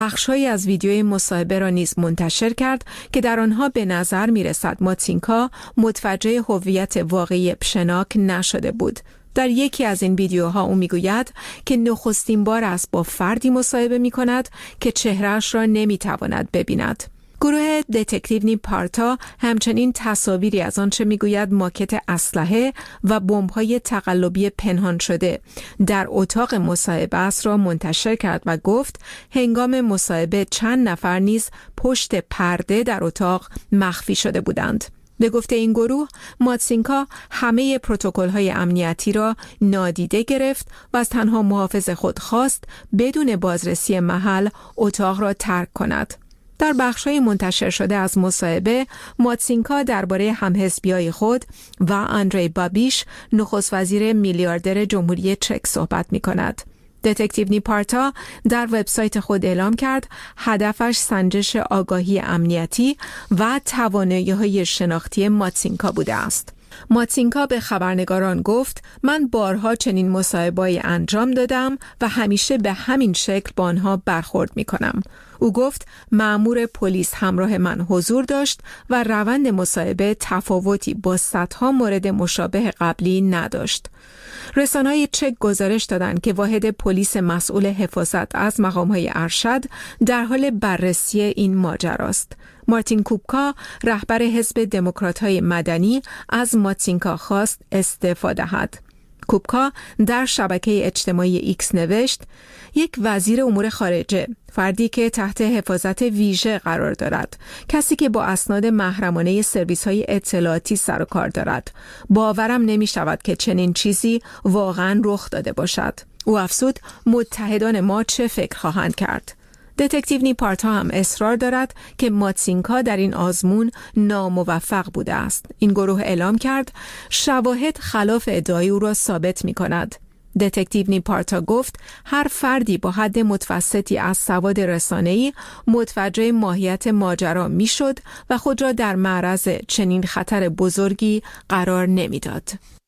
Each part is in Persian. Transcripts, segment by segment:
بخش‌هایی از ویدیوی مصاحبه را نیز منتشر کرد که در آنها به نظر می‌رسد ماتسینکا متوجه هویت واقعی پشناک نشده بود. در یکی از این ویدیوها او میگوید که نخستین بار است با فردی مصاحبه می‌کند که چهره‌اش را نمی‌تواند ببیند. گروه دتکتیو نیپارتا همچنین تصاویری از آنچه میگوید ماکت اسلحه و بمب‌های تقلبی پنهان شده در اتاق مصاحبه است را منتشر کرد و گفت هنگام مصاحبه چند نفر نیز پشت پرده در اتاق مخفی شده بودند. به گفته این گروه، ماتسینکا همه پروتکل‌های امنیتی را نادیده گرفت و از تنها محافظ خود خواست بدون بازرسی محل اتاق را ترک کند. در بخش‌های منتشر شده از مصاحبه، ماتسینکا درباره همحزبی‌های خود و آندری بابیش، نخست وزیر میلیاردر جمهوری چک صحبت می‌کند. دتکتیو نیپارتا در وبسایت خود اعلام کرد هدفش سنجش آگاهی امنیتی و توانایی‌های شناختی ماتسینکا بوده است. ماتسینکا به خبرنگاران گفت من بارها چنین مصاحبه‌ای انجام دادم و همیشه به همین شکل با آنها برخورد می‌کنم. او گفت مأمور پلیس همراه من حضور داشت و روند مصاحبه تفاوتی با صدها مورد مشابه قبلی نداشت. رسانه‌های چک گزارش دادند که واحد پلیس مسئول حفاظت از مقام‌های ارشد در حال بررسی این ماجراست. مارتین کوبکا، رهبر حزب دموکرات‌های مدنی، از ماتسینکا خواست استعفا دهد. کوبکا در شبکه اجتماعی ایکس نوشت یک وزیر امور خارجه، فردی که تحت حفاظت ویژه قرار دارد، کسی که با اسناد محرمانه سرویس‌های اطلاعاتی سر و کار دارد. باورم نمی شود که چنین چیزی واقعاً رخ داده باشد. او افزود متحدان ما چه فکر خواهند کرد. دتکتیو نیپارتا هم اصرار دارد که ماتسینکا در این آزمون ناموفق بوده است. این گروه اعلام کرد شواهد خلاف ادعای او را ثابت می کند. دتکتیو نیپارتا گفت هر فردی با حد متوسطی از سواد رسانه‌ای متوجه ماهیت ماجرا می شد و خود را در معرض چنین خطر بزرگی قرار نمی داد.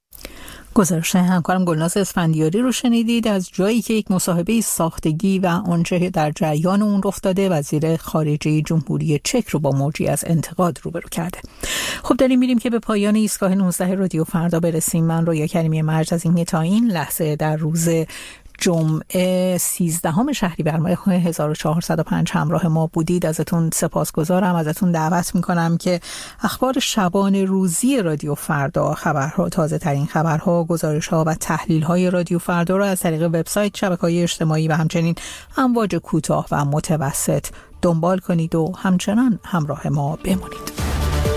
گزارش همکارم گلناز اسفندیاری رو شنیدید از جایی که یک مصاحبه ساختگی و آنچه در جریان اون رخ داده وزیر خارجه جمهوری چک رو با موجی از انتقاد روبرو کرده. خب داریم میریم که به پایان ایستگاه 19 رادیو فردا برسیم. من رویا کریمی مرج از این تا این لحظه در روز جمعه 13 شهریور ماه 1405 همراه ما بودید. ازتون سپاسگزارم. ازتون دعوت میکنم که اخبار شبان روزی رادیو فردا، خبرها، تازه ترین خبرها، گزارش‌ها و تحلیل‌های رادیو فردا را از طریق وبسایت، شبکه‌های اجتماعی و همچنین امواج کوتاه و متوسط دنبال کنید و همچنان همراه ما بمانید.